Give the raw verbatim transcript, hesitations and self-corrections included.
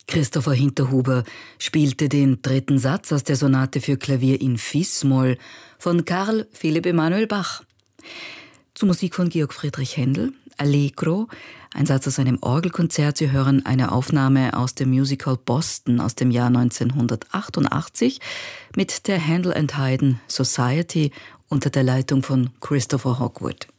Christopher Hinterhuber spielte den dritten Satz aus der Sonate für Klavier in Fis-Moll von Karl Philipp Emanuel Bach. Zu Musik von Georg Friedrich Händel, Allegro, ein Satz aus einem Orgelkonzert. Sie hören eine Aufnahme aus dem Musical Boston aus dem Jahr neunzehnhundertachtundachtzig mit der Handel and Haydn Society unter der Leitung von Christopher Hogwood.